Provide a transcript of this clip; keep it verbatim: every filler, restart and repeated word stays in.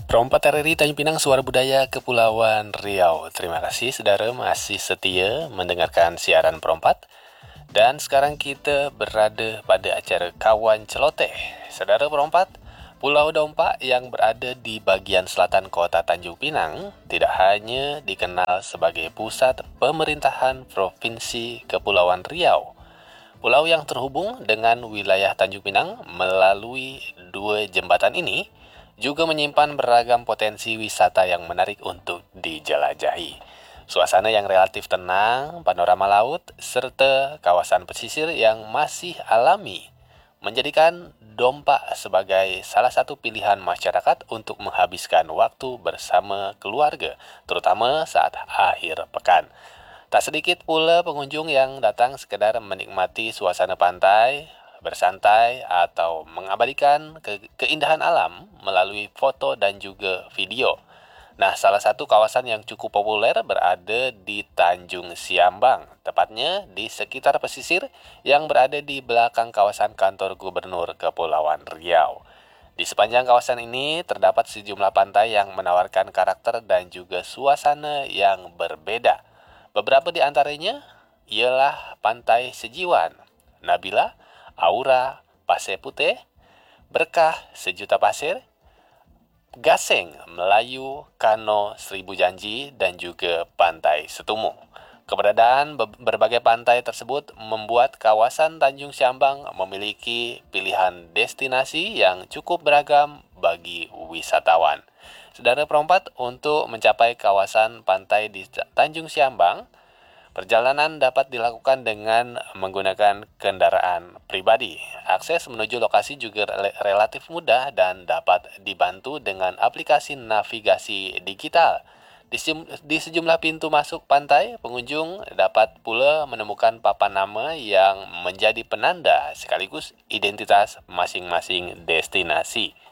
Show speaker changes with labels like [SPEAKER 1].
[SPEAKER 1] Perompat R R I Tanjung Pinang Suara Budaya Kepulauan Riau. Terima kasih saudara masih setia mendengarkan siaran Perompat. Dan sekarang kita berada pada acara Kawan Celoteh. Saudara Perompat, Pulau Dompak yang berada di bagian selatan kota Tanjung Pinang tidak hanya dikenal sebagai pusat pemerintahan Provinsi Kepulauan Riau. Pulau yang terhubung dengan wilayah Tanjung Pinang melalui dua jembatan ini juga menyimpan beragam potensi wisata yang menarik untuk dijelajahi. Suasana yang relatif tenang, panorama laut, serta kawasan pesisir yang masih alami menjadikan Dompak sebagai salah satu pilihan masyarakat untuk menghabiskan waktu bersama keluarga, terutama saat akhir pekan. Tak sedikit pula pengunjung yang datang sekedar menikmati suasana pantai, bersantai, atau mengabadikan ke- keindahan alam melalui foto dan juga video. Nah, salah satu kawasan yang cukup populer berada di Tanjung Siambang, tepatnya di sekitar pesisir yang berada di belakang kawasan kantor Gubernur Kepulauan Riau. Di sepanjang kawasan ini terdapat sejumlah pantai yang menawarkan karakter dan juga suasana yang berbeda. Beberapa di antaranya ialah Pantai Sejiwan, Nabila, Aura, Pasir Putih, Berkah, Sejuta Pasir, Gasing, Melayu, Kano, Seribu Janji, dan juga Pantai Setumu. Keberadaan be- berbagai pantai tersebut membuat kawasan Tanjung Siambang memiliki pilihan destinasi yang cukup beragam bagi wisatawan. Saudara Perompat, untuk mencapai kawasan pantai di Tanjung Siambang, perjalanan dapat dilakukan dengan menggunakan kendaraan pribadi. Akses menuju lokasi juga relatif mudah dan dapat dibantu dengan aplikasi navigasi digital. Di, di sejumlah pintu masuk pantai, pengunjung dapat pula menemukan papan nama yang menjadi penanda sekaligus identitas masing-masing destinasi.